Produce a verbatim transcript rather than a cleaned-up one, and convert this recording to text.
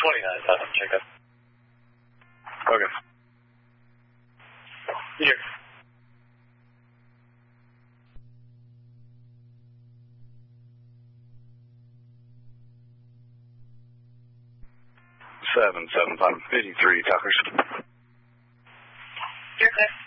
twenty-nine thousand, check up. Okay. Here. Seven seven five eighty three talkers. You're good.